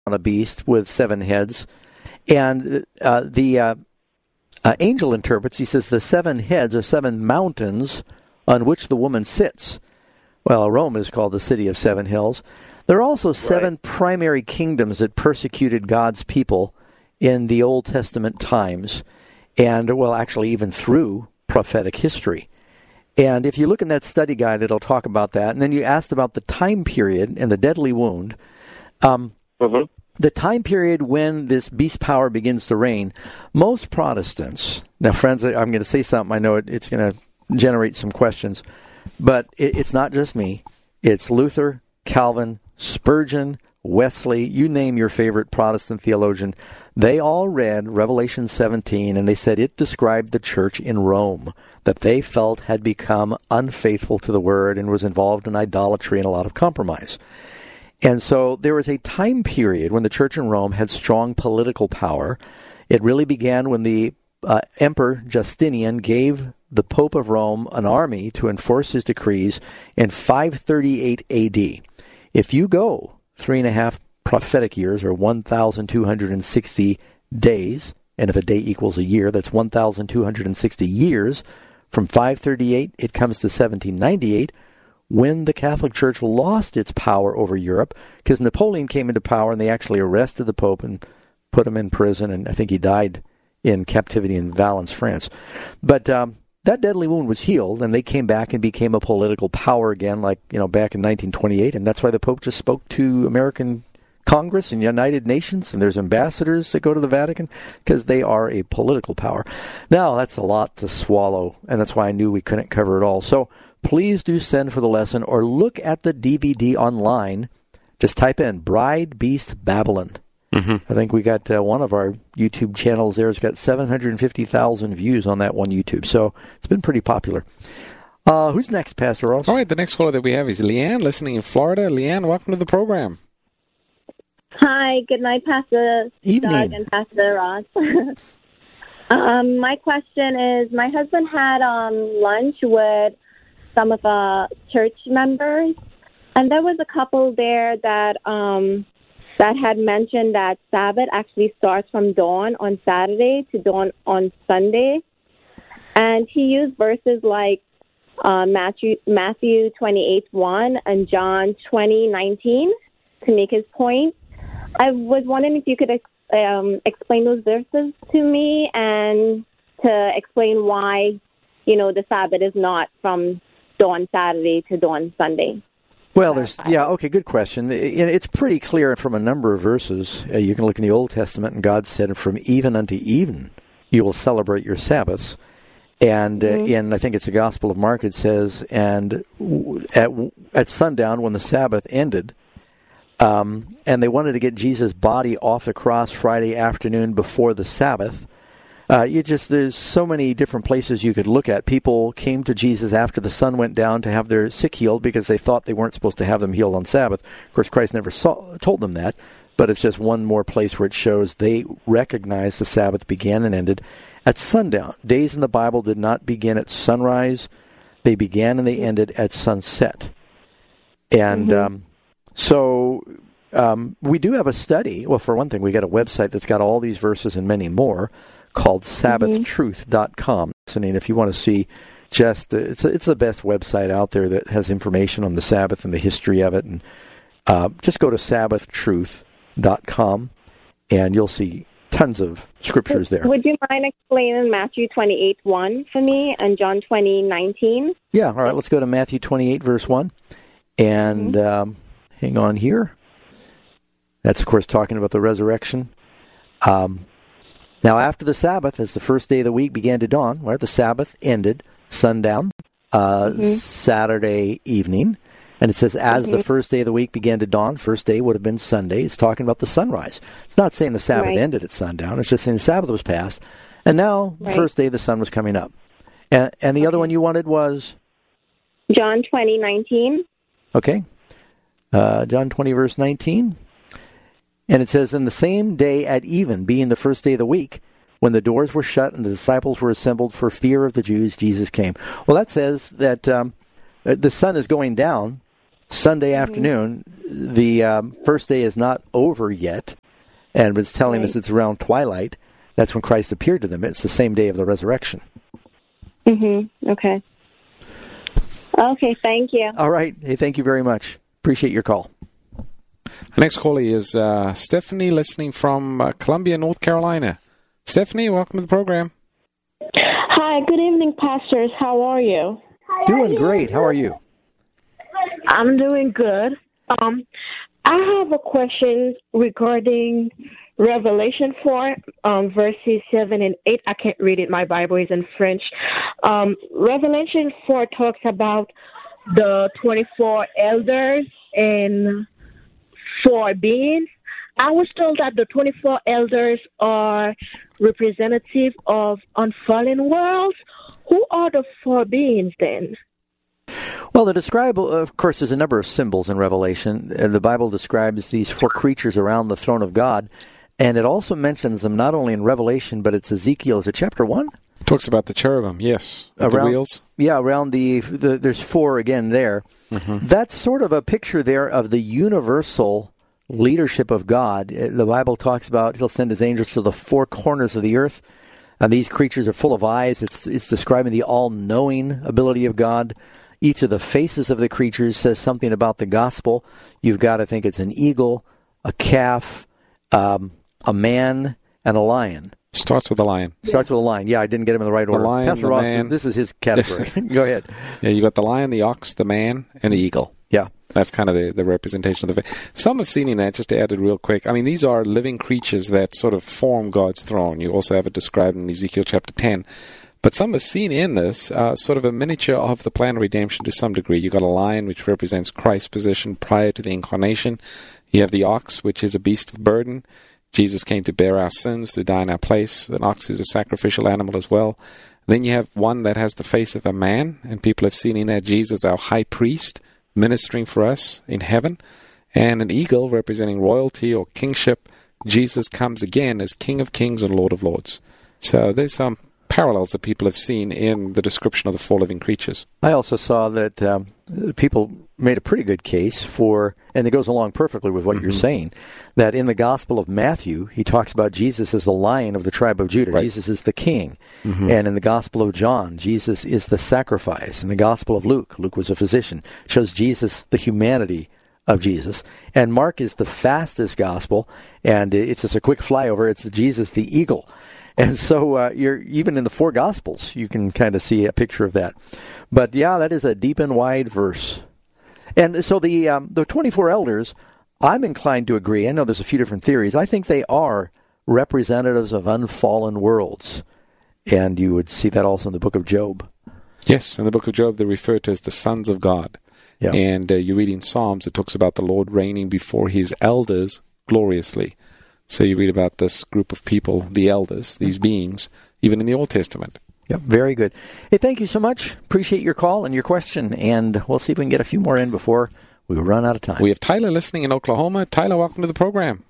on a beast with 7 heads. And the angel interprets, he says, the 7 heads are 7 mountains on which the woman sits. Well, Rome is called the city of 7 hills. There are also 7 primary kingdoms that persecuted God's people in the Old Testament times, and, well, actually even through prophetic history. And if you look in that study guide, it'll talk about that. And then you asked about the time period and the deadly wound. The time period when this beast power begins to reign, most Protestants, now friends, I'm going to say something, I know it's going to generate some questions, but it's not just me. It's Luther, Calvin, Spurgeon, Wesley, you name your favorite Protestant theologian. They all read Revelation 17, and they said it described the church in Rome that they felt had become unfaithful to the word and was involved in idolatry and a lot of compromise. And so there was a time period when the church in Rome had strong political power. It really began when the Emperor Justinian gave the Pope of Rome an army to enforce his decrees in 538 A.D. If you go 3.5 prophetic years, or 1,260 days, and if a day equals a year, that's 1,260 years, from 538, it comes to 1798, when the Catholic Church lost its power over Europe, because Napoleon came into power and they actually arrested the Pope and put him in prison, and I think he died in captivity in Valence, France. But that deadly wound was healed, and they came back and became a political power again, like, back in 1928, and that's why the Pope just spoke to American Congress and United Nations, and there's ambassadors that go to the Vatican, because they are a political power. Now, that's a lot to swallow, and that's why I knew we couldn't cover it all. So please do send for the lesson, or look at the DVD online. Just type in Bride, Beast, Babylon. I think we got one of our YouTube channels there. It's got 750,000 views on that one YouTube. So it's been pretty popular. Who's next, Pastor Ross? All right, the next caller that we have is Leanne, listening in Florida. Leanne, welcome to the program. Hi, good night, Pastor Doug and Pastor Ross. My question is, my husband had lunch with some of our church members, and there was a couple there that had mentioned that Sabbath actually starts from dawn on Saturday to dawn on Sunday. And he used verses like Matthew 28:1 and John 20:19 to make his point. I was wondering if you could explain those verses to me, and to explain why, the Sabbath is not from dawn Saturday to dawn Sunday. Well, good question. It's pretty clear from a number of verses. You can look in the Old Testament, and God said, from even unto even you will celebrate your Sabbaths. And in, I think it's the Gospel of Mark, it says, and at sundown when the Sabbath ended, and they wanted to get Jesus' body off the cross Friday afternoon before the Sabbath. There's so many different places you could look at. People came to Jesus after the sun went down to have their sick healed because they thought they weren't supposed to have them healed on Sabbath. Of course, Christ never told them that, but it's just one more place where it shows they recognize the Sabbath began and ended at sundown. Days in the Bible did not begin at sunrise. They began and they ended at sunset. And we do have a study. Well, for one thing, we got a website that's got all these verses and many more, called SabbathTruth.com. And if you want to see it's the best website out there that has information on the Sabbath and the history of it. And just go to SabbathTruth.com, and you'll see tons of scriptures there. Would you mind explaining Matthew 28:1 for me and John 20:19? Yeah, all right. Let's go to Matthew 28, verse 1. And hang on here. That's, of course, talking about the resurrection. Now, after the Sabbath, as the first day of the week began to dawn, where the Sabbath ended, sundown, Saturday evening, and it says, as the first day of the week began to dawn, first day would have been Sunday. It's talking about the sunrise. It's not saying the Sabbath ended at sundown. It's just saying the Sabbath was past, and now, the first day, the sun was coming up. And the other one you wanted was? John 20:19. Okay. John 20, verse 19. And it says, in the same day at even, being the first day of the week, when the doors were shut and the disciples were assembled for fear of the Jews, Jesus came. Well, that says that the sun is going down Sunday afternoon. The first day is not over yet, and it's telling us it's around twilight. That's when Christ appeared to them. It's the same day of the resurrection. Okay. Okay, thank you. All right. Hey, thank you very much. Appreciate your call. The next caller is Stephanie, listening from Columbia, North Carolina. Stephanie, welcome to the program. Hi, good evening, pastors. How are you? Doing great. How are you? I'm doing good. I have a question regarding Revelation 4, verses 7 and 8. I can't read it. My Bible is in French. Revelation 4 talks about the 24 elders and 4 beings. I was told that the 24 elders are representative of unfallen worlds. Who are the 4 beings then? Well, of course, there's a number of symbols in Revelation. The Bible describes these 4 creatures around the throne of God, and it also mentions them not only in Revelation, but it's Ezekiel. Is it chapter 1? Talks about the cherubim, yes. With the wheels. Yeah, around there's 4 again there. That's sort of a picture there of the universal leadership of God. The Bible talks about He'll send His angels to the 4 corners of the earth, and these creatures are full of eyes. It's describing the all-knowing ability of God. Each of the faces of the creatures says something about the gospel. You've got, I think it's an eagle, a calf, a man, and a lion. Starts with a lion. Starts with a lion. Yeah, I didn't get him in the right order. The lion, Pastor the Ross, man. This is his category. Go ahead. Yeah, you got the lion, the ox, the man, and the eagle. Yeah. That's kind of the representation of the faith. Some have seen in that, just to add it real quick, I mean, these are living creatures that sort of form God's throne. You also have it described in Ezekiel chapter 10. But some have seen in this sort of a miniature of the plan of redemption to some degree. You've got a lion, which represents Christ's position prior to the incarnation. You have the ox, which is a beast of burden. Jesus came to bear our sins, to die in our place. An ox is a sacrificial animal as well. Then you have one that has the face of a man, and people have seen in that Jesus, our high priest, ministering for us in heaven. And an eagle representing royalty or kingship. Jesus comes again as King of Kings and Lord of Lords. So there's some parallels that people have seen in the description of the 4 living creatures. I also saw that people made a pretty good case for, and it goes along perfectly with what you're saying, that in the Gospel of Matthew, he talks about Jesus as the Lion of the tribe of Judah. Right. Jesus is the King. And in the Gospel of John, Jesus is the sacrifice. In the Gospel of Luke, Luke was a physician, shows Jesus the humanity of Jesus. And Mark is the fastest gospel, and it's just a quick flyover. It's Jesus the eagle. And so you're even in the 4 Gospels, you can kind of see a picture of that. But yeah, that is a deep and wide verse. And so the 24 elders, I'm inclined to agree. I know there's a few different theories. I think they are representatives of unfallen worlds. And you would see that also in the book of Job. Yes, in the book of Job, they're referred to as the sons of God. Yeah. And you read in Psalms, it talks about the Lord reigning before His elders gloriously. So you read about this group of people, the elders, these beings, even in the Old Testament. Yep, very good. Hey, thank you so much. Appreciate your call and your question, and we'll see if we can get a few more in before we run out of time. We have Tyler listening in Oklahoma. Tyler, welcome to the program.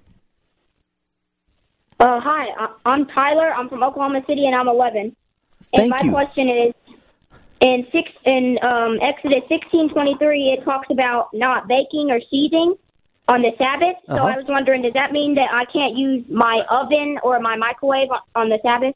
Hi, I'm Tyler. I'm from Oklahoma City, and I'm 11. Thank and you. my question is, in Exodus 16:23, it talks about not baking or seething on the Sabbath. So I was wondering, does that mean that I can't use my oven or my microwave on the Sabbath?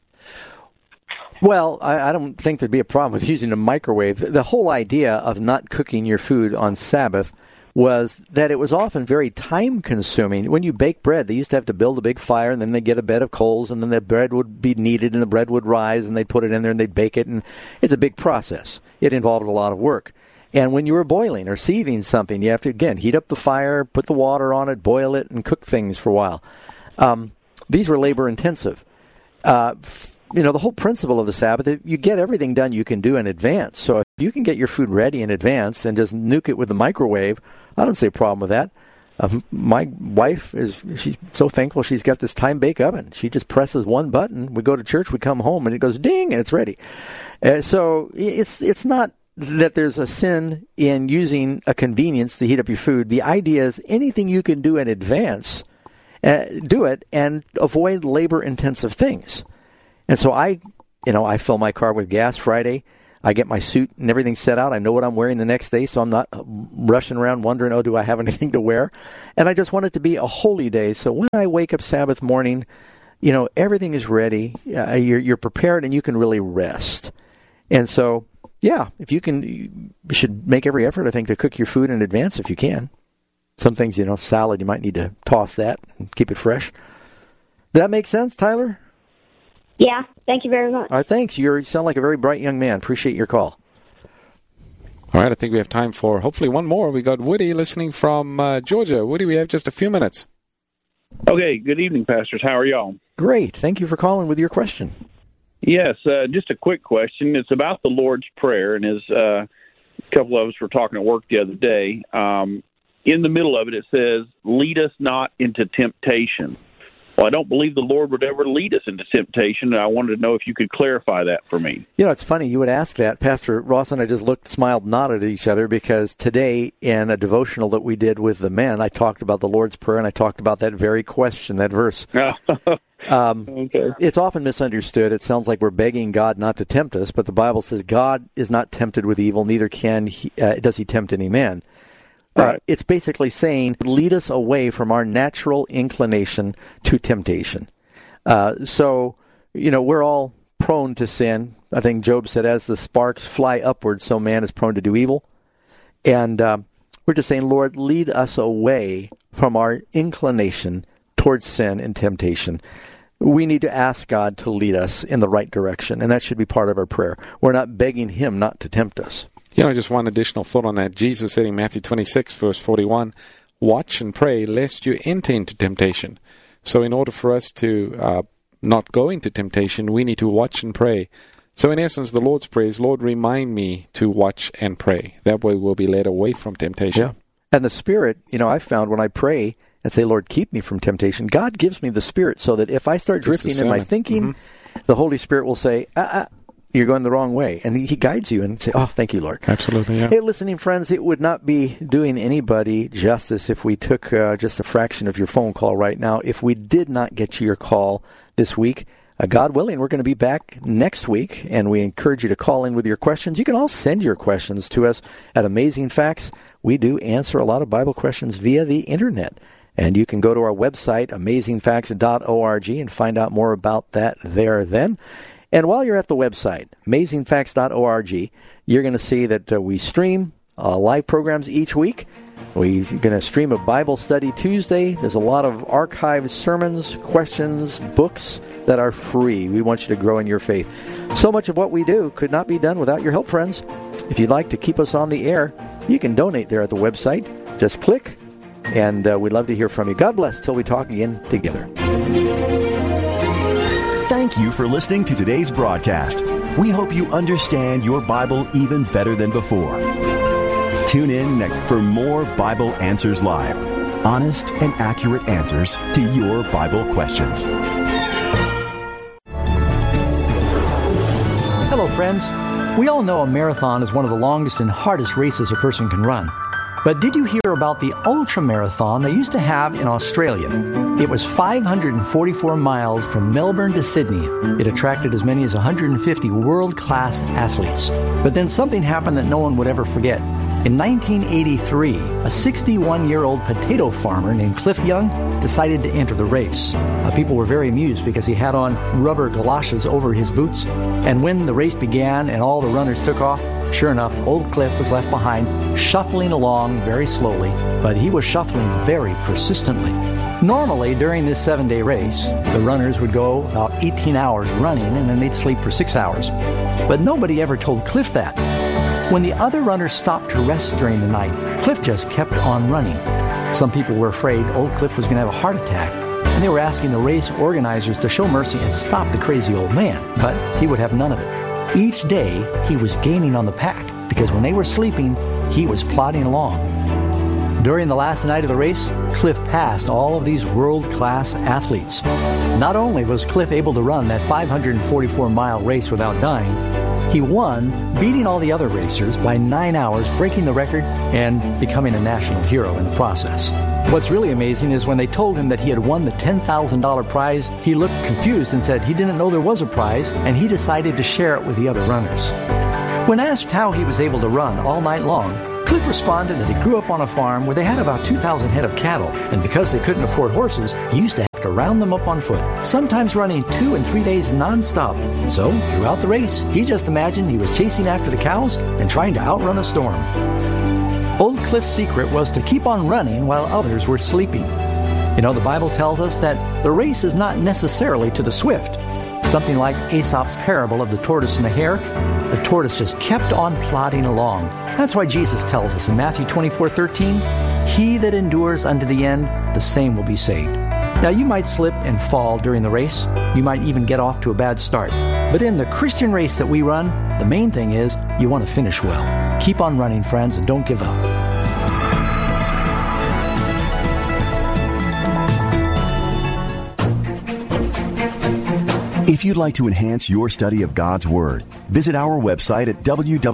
Well, I don't think there'd be a problem with using a microwave. The whole idea of not cooking your food on Sabbath was that it was often very time-consuming. When you bake bread, they used to have to build a big fire, and then they'd get a bed of coals, and then the bread would be kneaded, and the bread would rise, and they'd put it in there, and they'd bake it, and it's a big process. It involved a lot of work. And when you were boiling or seething something, you have to, again, heat up the fire, put the water on it, boil it, and cook things for a while. These were labor-intensive. The whole principle of the Sabbath, you get everything done you can do in advance. So if you can get your food ready in advance and just nuke it with the microwave, I don't see a problem with that. My wife, she's so thankful she's got this time-bake oven. She just presses one button. We go to church, we come home, and it goes ding, and it's ready. So it's not that there's a sin in using a convenience to heat up your food. The idea is anything you can do in advance, do it, and avoid labor-intensive things. And so I fill my car with gas Friday. I get my suit and everything set out. I know what I'm wearing the next day, so I'm not rushing around wondering, do I have anything to wear? And I just want it to be a holy day. So when I wake up Sabbath morning, everything is ready. You're prepared, and you can really rest. And so, if you can, you should make every effort, I think, to cook your food in advance if you can. Some things, salad, you might need to toss that and keep it fresh. Did that make sense, Tyler? Yeah, thank you very much. All right, thanks. You sound like a very bright young man. Appreciate your call. All right, I think we have time for hopefully one more. We got Woody listening from Georgia. Woody, we have just a few minutes. Okay, good evening, pastors. How are y'all? Great. Thank you for calling with your question. Yes, just a quick question. It's about the Lord's Prayer, and as a couple of us were talking at work the other day, in the middle of it says, lead us not into temptation. Well, I don't believe the Lord would ever lead us into temptation, and I wanted to know if you could clarify that for me. It's funny you would ask that. Pastor Ross and I just smiled, nodded at each other, because today in a devotional that we did with the men, I talked about the Lord's Prayer, and I talked about that very question, that verse. Okay. It's often misunderstood. It sounds like we're begging God not to tempt us, but the Bible says God is not tempted with evil, neither does he tempt any man. Right. It's basically saying, lead us away from our natural inclination to temptation. So, we're all prone to sin. I think Job said, as the sparks fly upwards, so man is prone to do evil. And we're just saying, Lord, lead us away from our inclination towards sin and temptation. We need to ask God to lead us in the right direction, and that should be part of our prayer. We're not begging him not to tempt us. Just one additional thought on that. Jesus said in Matthew 26, verse 41, watch and pray lest you enter into temptation. So in order for us to not go into temptation, we need to watch and pray. So in essence, the Lord's Prayer is, Lord, remind me to watch and pray. That way we'll be led away from temptation. Yeah. And the Spirit, I found when I pray and say, Lord, keep me from temptation, God gives me the Spirit so that if I start drifting in my thinking, the Holy Spirit will say, you're going the wrong way. And he guides you and say, thank you, Lord. Absolutely, yeah. Hey, listening friends, it would not be doing anybody justice if we took just a fraction of your phone call right now. If we did not get to your call this week, God willing, we're going to be back next week, and we encourage you to call in with your questions. You can all send your questions to us at Amazing Facts. We do answer a lot of Bible questions via the Internet. And you can go to our website, amazingfacts.org, and find out more about that there then. And while you're at the website, amazingfacts.org, you're going to see that we stream live programs each week. We're going to stream a Bible study Tuesday. There's a lot of archived sermons, questions, books that are free. We want you to grow in your faith. So much of what we do could not be done without your help, friends. If you'd like to keep us on the air, you can donate there at the website. Just click, and we'd love to hear from you. God bless till we talk again together. Thank you for listening to today's broadcast. We hope you understand your Bible even better than before. Tune in next for more Bible Answers Live. Honest and accurate answers to your Bible questions. Hello, friends. We all know a marathon is one of the longest and hardest races a person can run. But did you hear about the ultra marathon they used to have in Australia? It was 544 miles from Melbourne to Sydney. It attracted as many as 150 world-class athletes. But then something happened that no one would ever forget. In 1983, a 61-year-old potato farmer named Cliff Young decided to enter the race. People were very amused because he had on rubber galoshes over his boots. And when the race began and all the runners took off, sure enough, old Cliff was left behind, shuffling along very slowly, but he was shuffling very persistently. Normally, during this 7-day race, the runners would go about 18 hours running and then they'd sleep for 6 hours. But nobody ever told Cliff that. When the other runners stopped to rest during the night, Cliff just kept on running. Some people were afraid old Cliff was going to have a heart attack, and they were asking the race organizers to show mercy and stop the crazy old man, but he would have none of it. Each day, he was gaining on the pack, because when they were sleeping, he was plodding along. During the last night of the race, Cliff passed all of these world-class athletes. Not only was Cliff able to run that 544-mile race without dying, he won, beating all the other racers by 9 hours, breaking the record and becoming a national hero in the process. What's really amazing is when they told him that he had won the $10,000 prize, he looked confused and said he didn't know there was a prize, and he decided to share it with the other runners. When asked how he was able to run all night long, Cliff responded that he grew up on a farm where they had about 2,000 head of cattle, and because they couldn't afford horses, he used to have to round them up on foot, sometimes running 2 and 3 days non-stop. So, throughout the race, he just imagined he was chasing after the cows and trying to outrun a storm. Old Cliff's secret was to keep on running while others were sleeping. You know, the Bible tells us that the race is not necessarily to the swift. Something like Aesop's parable of the tortoise and the hare, the tortoise just kept on plodding along. That's why Jesus tells us in Matthew 24:13, "He that endures unto the end, the same will be saved." Now, you might slip and fall during the race. You might even get off to a bad start. But in the Christian race that we run, the main thing is you want to finish well. Keep on running, friends, and don't give up. If you'd like to enhance your study of God's Word, visit our website at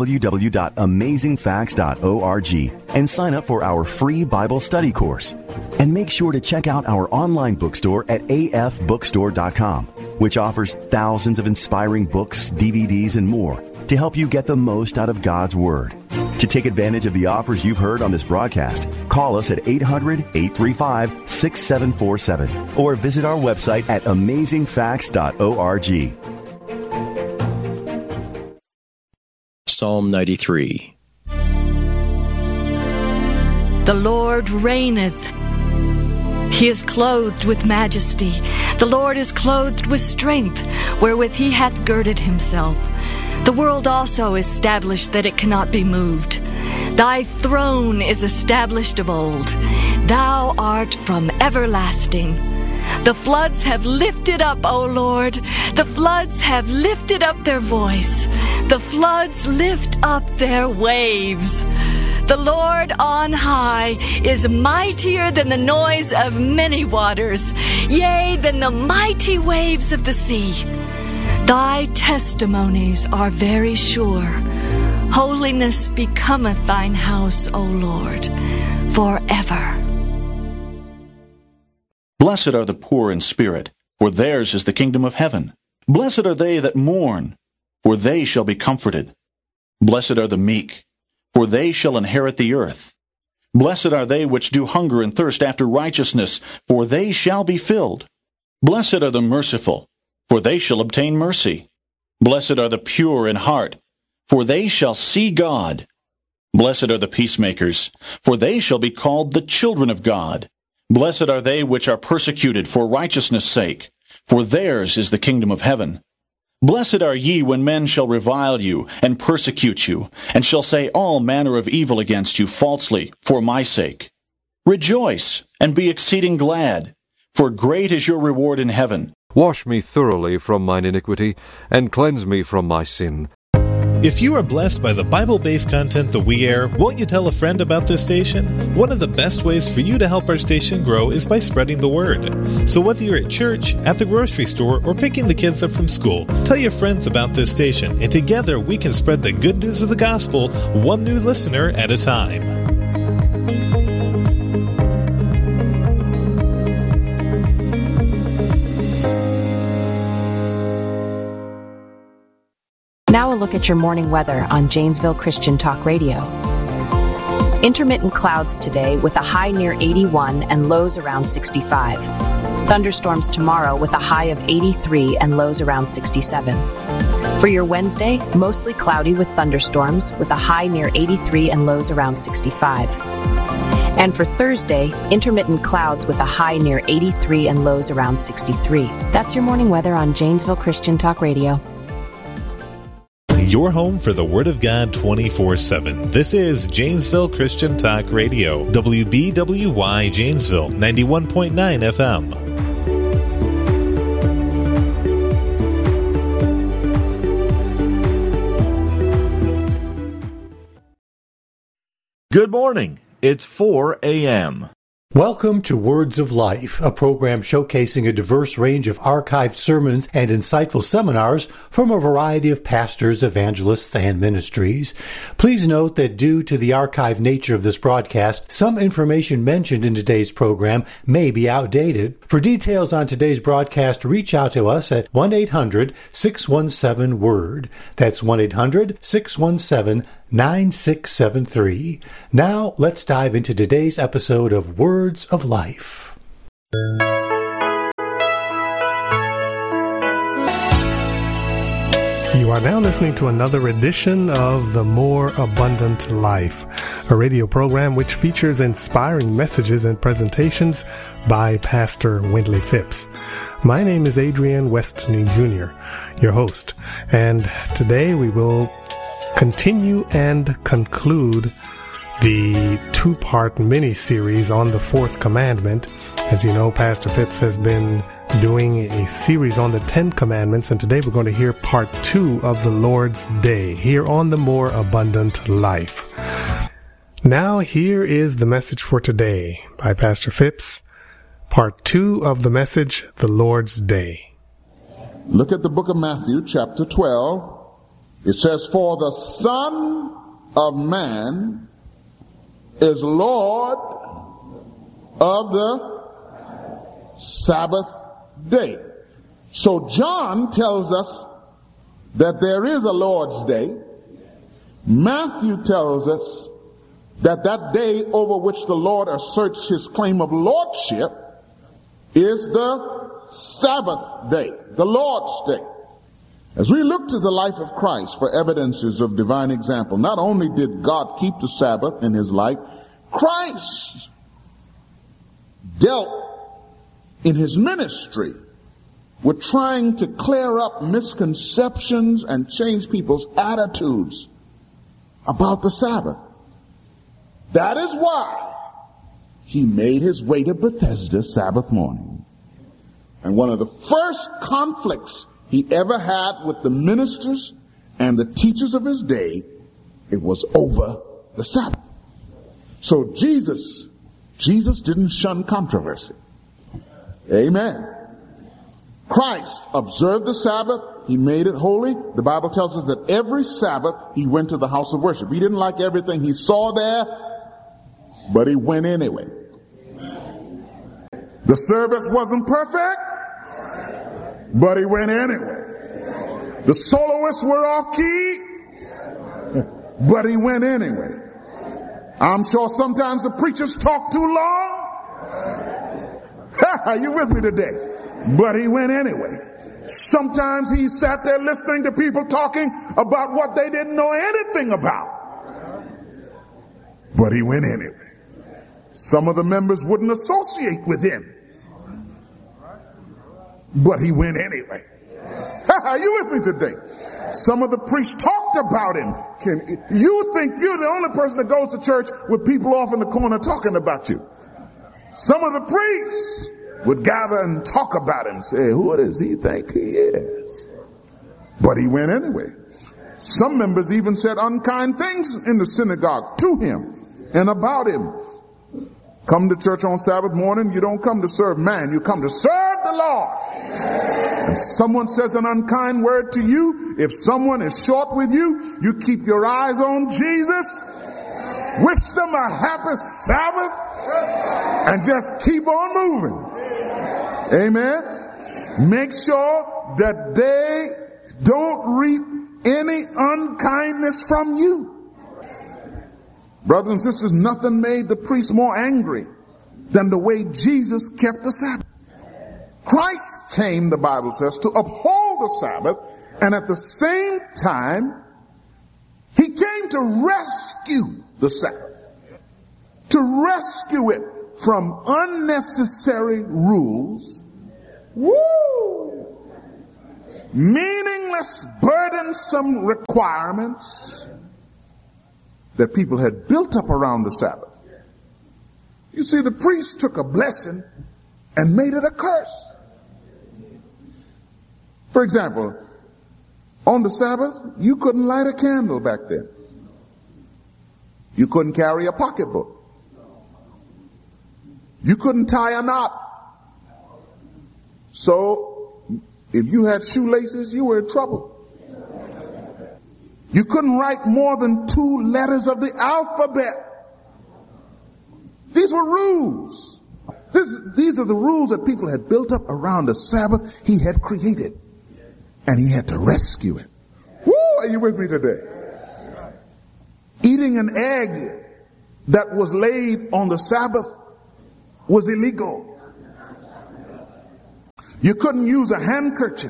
www.amazingfacts.org and sign up for our free Bible study course. And make sure to check out our online bookstore at afbookstore.com, which offers thousands of inspiring books, DVDs, and more to help you get the most out of God's Word. To take advantage of the offers you've heard on this broadcast, call us at 800-835-6747 or visit our website at amazingfacts.org. Psalm 93. The Lord reigneth. He is clothed with majesty. The Lord is clothed with strength, wherewith he hath girded himself. The world also is established that it cannot be moved. Thy throne is established of old. Thou art from everlasting. The floods have lifted up, O Lord. The floods have lifted up their voice. The floods lift up their waves. The Lord on high is mightier than the noise of many waters, yea, than the mighty waves of the sea. Thy testimonies are very sure. Holiness becometh thine house, O Lord, forever. Blessed are the poor in spirit, for theirs is the kingdom of heaven. Blessed are they that mourn, for they shall be comforted. Blessed are the meek, for they shall inherit the earth. Blessed are they which do hunger and thirst after righteousness, for they shall be filled. Blessed are the merciful, for they shall obtain mercy. Blessed are the pure in heart, for they shall see God. Blessed are the peacemakers, for they shall be called the children of God. Blessed are they which are persecuted for righteousness' sake, for theirs is the kingdom of heaven. Blessed are ye when men shall revile you, and persecute you, and shall say all manner of evil against you falsely, for my sake. Rejoice, and be exceeding glad, for great is your reward in heaven. Wash me thoroughly from mine iniquity, and cleanse me from my sin. If you are blessed by the Bible-based content that we air, won't you tell a friend about this station? One of the best ways for you to help our station grow is by spreading the word. So whether you're at church, at the grocery store, or picking the kids up from school, tell your friends about this station, and together we can spread the good news of the gospel one new listener at a time. Now a look at your morning weather on Janesville Christian Talk Radio. Intermittent clouds today with a high near 81 and lows around 65. Thunderstorms tomorrow with a high of 83 and lows around 67. For your Wednesday, mostly cloudy with thunderstorms with a high near 83 and lows around 65. And for Thursday, intermittent clouds with a high near 83 and lows around 63. That's your morning weather on Janesville Christian Talk Radio. Your home for the Word of God 24/7. This is Janesville Christian Talk Radio, WBWY Janesville, 91.9 FM. Good morning. It's 4 a.m. Welcome to Words of Life, a program showcasing a diverse range of archived sermons and insightful seminars from a variety of pastors, evangelists, and ministries. Please note that due to the archived nature of this broadcast, some information mentioned in today's program may be outdated. For details on today's broadcast, reach out to us at 1-800-617-WORD. That's 1-800-617-9673. Now, let's dive into today's episode of Words of Life. You are now listening to another edition of The More Abundant Life, a radio program which features inspiring messages and presentations by Pastor Wendley Phipps. My name is Adrian Westney Jr., your host, and today we will continue and conclude the two-part mini-series on the Fourth Commandment. As you know, Pastor Phipps has been doing a series on the 10 Commandments, and today we're going to hear part 2 of the Lord's Day here on The More Abundant Life. Now, here is the message for today by Pastor Phipps, part 2 of the message, The Lord's Day. Look at the book of Matthew, chapter 12. It says, "For the Son of Man is Lord of the Sabbath day." So John tells us that there is a Lord's Day. Matthew tells us that that day over which the Lord asserts his claim of lordship is the Sabbath day, the Lord's Day. As we look to the life of Christ for evidences of divine example, not only did God keep the Sabbath in his life, Christ dealt in his ministry with trying to clear up misconceptions and change people's attitudes about the Sabbath. That is why he made his way to Bethesda Sabbath morning. And one of the first conflicts he ever had with the ministers and the teachers of his day, it was over the Sabbath. So Jesus didn't shun controversy. Amen. Christ observed the Sabbath. He made it holy. The Bible tells us that every Sabbath he went to the house of worship. He didn't like everything he saw there, but he went anyway. The service wasn't perfect, but he went anyway. The soloists were off key, but he went anyway. I'm sure sometimes the preachers talk too long. Are you with me today? But he went anyway. Sometimes he sat there listening to people talking about what they didn't know anything about. But he went anyway. Some of the members wouldn't associate with him. But he went anyway. Are you with me today? Some of the priests talked about him. You think you're the only person that goes to church with people off in the corner talking about you. Some of the priests would gather and talk about him, say, who does he think he is? But he went anyway. Some members even said unkind things in the synagogue to him and about him. Come to church on Sabbath morning, you don't come to serve man, you come to serve the Lord. And someone says an unkind word to you, if someone is short with you, you keep your eyes on Jesus, wish them a happy Sabbath, and just keep on moving. Amen. Make sure that they don't reap any unkindness from you. Brothers and sisters, nothing made the priests more angry than the way Jesus kept the Sabbath. Christ came, the Bible says, to uphold the Sabbath, and at the same time, he came to rescue the Sabbath, to rescue it from unnecessary rules, meaningless, burdensome requirements that people had built up around the Sabbath. You see, the priest took a blessing and made it a curse. For example, on the Sabbath, you couldn't light a candle back then. You couldn't carry a pocketbook. You couldn't tie a knot. So if you had shoelaces, you were in trouble. You couldn't write more than 2 letters of the alphabet. These were rules. These are the rules that people had built up around the Sabbath he had created. And he had to rescue it. Woo! Are you with me today? Eating an egg that was laid on the Sabbath was illegal. You couldn't use a handkerchief.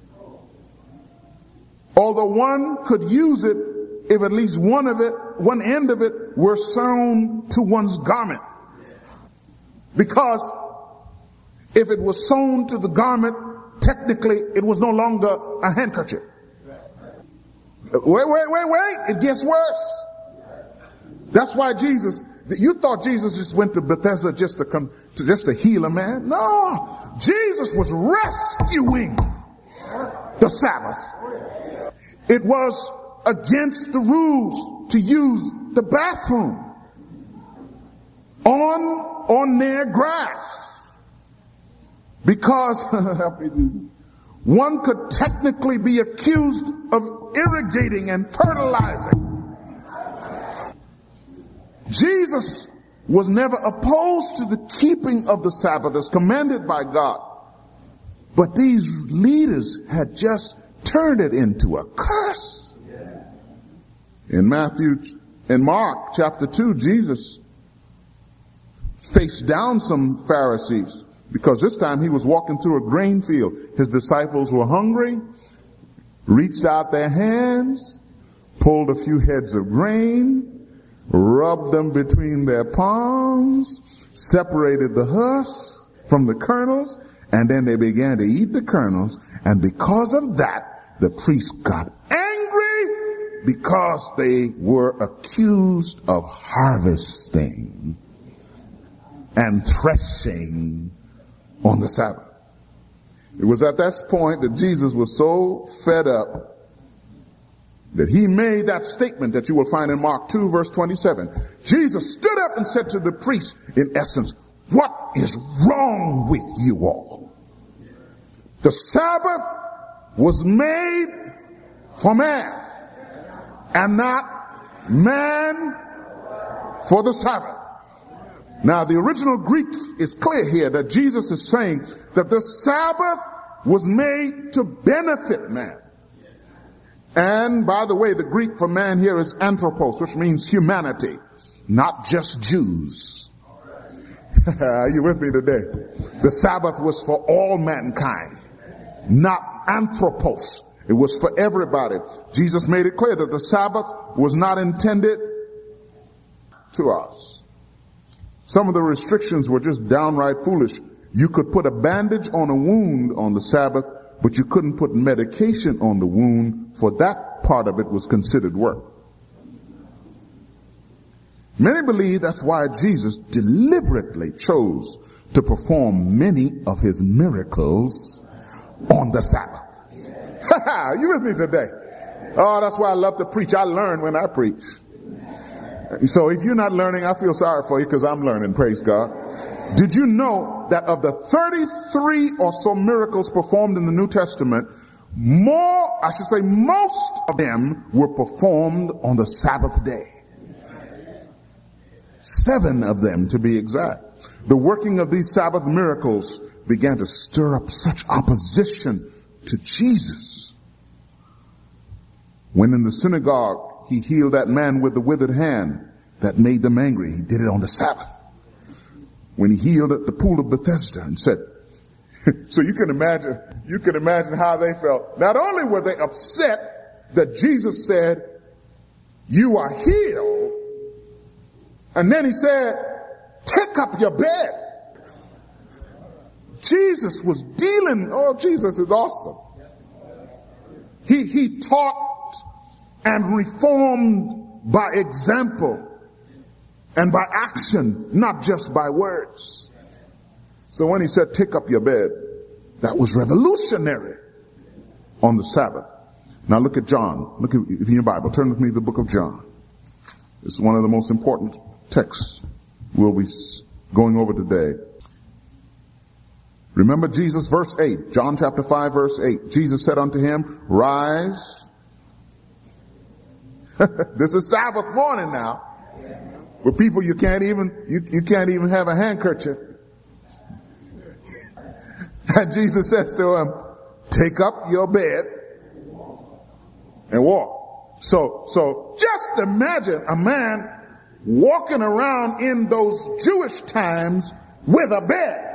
Although one could use it if at least one end of it were sewn to one's garment. Because if it was sewn to the garment, technically it was no longer a handkerchief. Wait. It gets worse. That's why you thought Jesus just went to Bethesda just to heal a man. No, Jesus was rescuing the Sabbath. It was against the rules to use the bathroom on or near grass, because one could technically be accused of irrigating and fertilizing. Jesus was never opposed to the keeping of the Sabbath as commanded by God, but these leaders had just turned it into a curse. In Mark chapter 2, Jesus faced down some Pharisees because this time he was walking through a grain field. His disciples were hungry, reached out their hands, pulled a few heads of grain, rubbed them between their palms, separated the husks from the kernels, and then they began to eat the kernels. And because of that, the priests got angry because they were accused of harvesting and threshing on the Sabbath. It was at that point that Jesus was so fed up that he made that statement that you will find in Mark 2 verse 27. Jesus stood up and said to the priests, in essence, what is wrong with you all? The Sabbath was made for man and not man for the Sabbath. Now, the original Greek is clear here that Jesus is saying that the Sabbath was made to benefit man. And by the way, the Greek for man here is anthropos, which means humanity, not just Jews. Are you with me today? The Sabbath was for all mankind, not anthropos. It was for everybody. Jesus made it clear that the Sabbath was not intended to us. Some of the restrictions were just downright foolish. You could put a bandage on a wound on the Sabbath, but you couldn't put medication on the wound, for that part of it was considered work. Many believe that's why Jesus deliberately chose to perform many of his miracles on the Sabbath. You with me today? Oh, that's why I love to preach. I learn when I preach. So if you're not learning, I feel sorry for you because I'm learning, praise God. Did you know that of the 33 or so miracles performed in the New Testament, most of them were performed on the Sabbath day? 7 of them to be exact. The working of these Sabbath miracles began to stir up such opposition to Jesus. When in the synagogue he healed that man with the withered hand, that made them angry. He did it on the Sabbath. When he healed at the pool of Bethesda and said, so you can imagine how they felt. Not only were they upset that Jesus said, you are healed, and then he said, take up your bed. Jesus was dealing, Jesus is awesome. He taught and reformed by example and by action, not just by words. So when he said, take up your bed, that was revolutionary on the Sabbath. Now look at John. Look in your Bible. Turn with me to the book of John. It's one of the most important texts we'll be going over today. Remember Jesus, verse 8, John chapter 5, verse 8. Jesus said unto him, rise. This is Sabbath morning now. With people you can't even have a handkerchief. And Jesus says to him, take up your bed and walk. So just imagine a man walking around in those Jewish times with a bed.